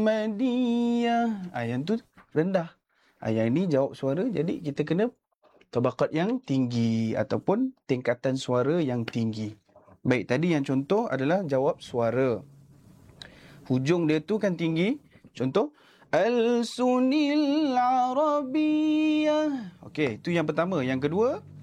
Muhammadiyah. Yang tu rendah. Yang ni jawab suara, jadi kita kena tabaqat yang tinggi ataupun tingkatan suara yang tinggi. Baik, tadi yang contoh adalah jawab suara. Hujung dia tu kan tinggi. Contoh, Al-Sunil Arabiyah. Okey, itu yang pertama. Yang kedua,